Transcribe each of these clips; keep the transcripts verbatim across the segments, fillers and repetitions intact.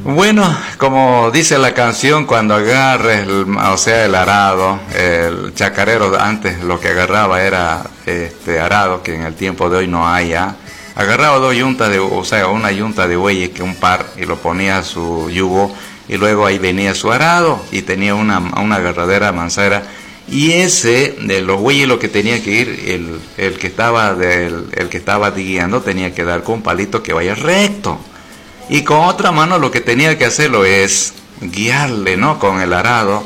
Bueno, como dice la canción, cuando agarres, el, o sea, el arado, el chacarero antes lo que agarraba era este arado, que en el tiempo de hoy no hay ya. Agarraba dos yuntas de, o sea, una yunta de bueyes, que un par, y lo ponía a su yugo, y luego ahí venía su arado, y tenía una, una agarradera manzana, y ese, de los bueyes, lo que tenía que ir, el, el que estaba del, el que estaba guiando, tenía que dar con un palito que vaya recto. Y con otra mano lo que tenía que hacerlo es guiarle, ¿no? Con el arado,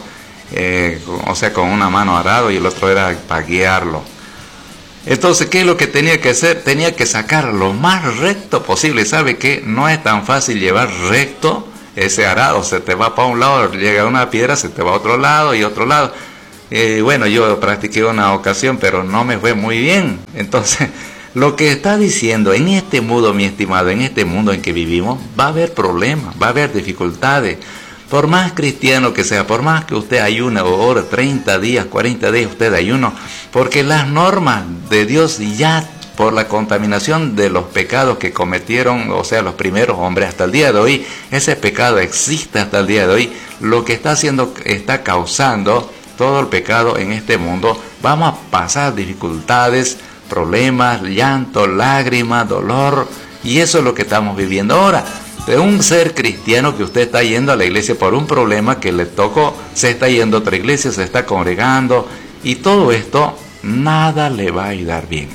eh, o sea, con una mano arado y el otro era para guiarlo. Entonces, ¿qué es lo que tenía que hacer? Tenía que sacar lo más recto posible. ¿Sabe qué? No es tan fácil llevar recto ese arado. Se te va para un lado, llega una piedra, se te va a otro lado y otro lado. Eh, bueno, yo practiqué una ocasión, pero no me fue muy bien. Entonces, lo que está diciendo, en este mundo, mi estimado, en este mundo en que vivimos, va a haber problemas, va a haber dificultades. Por más cristiano que sea, por más que usted ayune o ore treinta días, cuarenta días, usted ayuno, porque las normas de Dios ya, por la contaminación de los pecados que cometieron, o sea, los primeros hombres hasta el día de hoy, ese pecado existe hasta el día de hoy. Lo que está haciendo, está causando todo el pecado en este mundo. Vamos a pasar dificultades, problemas, llanto, lágrimas, dolor, y eso es lo que estamos viviendo ahora. De un ser cristiano que usted está yendo a la iglesia por un problema que le tocó, se está yendo a otra iglesia, se está congregando, y todo esto, nada le va a ayudar bien,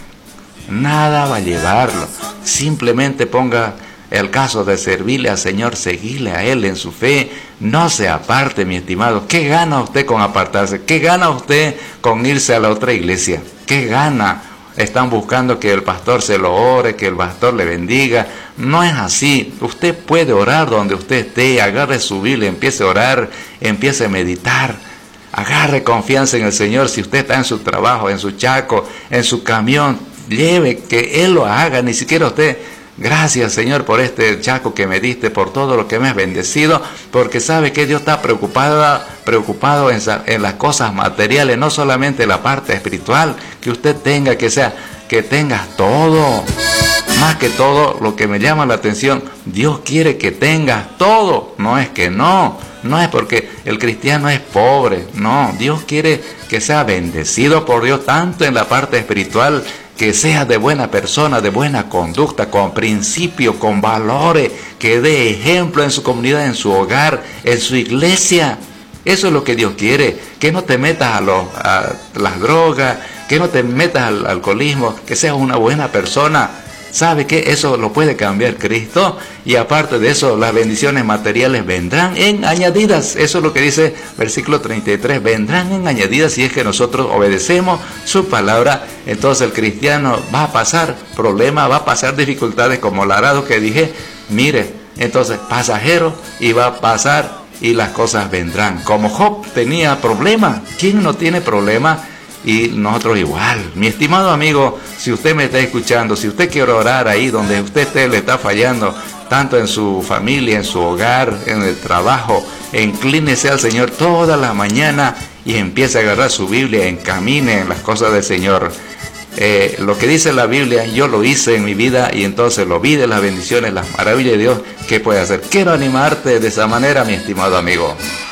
nada va a llevarlo. Simplemente ponga el caso de servirle al Señor, seguirle a Él en su fe, no se aparte, mi estimado. ¿Qué gana usted con apartarse? ¿Qué gana usted con irse a la otra iglesia? ¿Qué gana? Están buscando que el pastor se lo ore, que el pastor le bendiga. No es así. Usted puede orar donde usted esté, agarre su Biblia, empiece a orar, empiece a meditar. Agarre confianza en el Señor. Si usted está en su trabajo, en su chaco, en su camión, lleve, que Él lo haga. Ni siquiera usted, gracias Señor por este chaco que me diste, por todo lo que me has bendecido, porque sabe que Dios está preocupado, preocupado en, en las cosas materiales, no solamente la parte espiritual, que usted tenga, que sea, que tengas todo. Más que todo, lo que me llama la atención, Dios quiere que tengas todo, no es que no, no es porque el cristiano es pobre, no, Dios quiere que sea bendecido por Dios, tanto en la parte espiritual, que sea de buena persona, de buena conducta, con principios, con valores, que dé ejemplo en su comunidad, en su hogar, en su iglesia. Eso es lo que Dios quiere, que no te metas a, los, a las drogas, que no te metas al alcoholismo, que seas una buena persona. ¿Sabe qué? Eso lo puede cambiar Cristo, y aparte de eso, las bendiciones materiales vendrán en añadidas. Eso es lo que dice versículo treinta y tres, vendrán en añadidas si es que nosotros obedecemos su palabra. Entonces el cristiano va a pasar problemas, va a pasar dificultades como el arado que dije, mire, entonces pasajero, y va a pasar y las cosas vendrán. Como Job tenía problemas, ¿quién no tiene problemas? Y nosotros igual. Mi estimado amigo, si usted me está escuchando, si usted quiere orar ahí donde usted esté, le está fallando, tanto en su familia, en su hogar, en el trabajo, inclínese al Señor toda la mañana y empiece a agarrar su Biblia, encamine en las cosas del Señor. Eh, lo que dice la Biblia, yo lo hice en mi vida, y entonces lo vi de las bendiciones, las maravillas de Dios. ¿Qué puede hacer? Quiero animarte de esa manera, mi estimado amigo.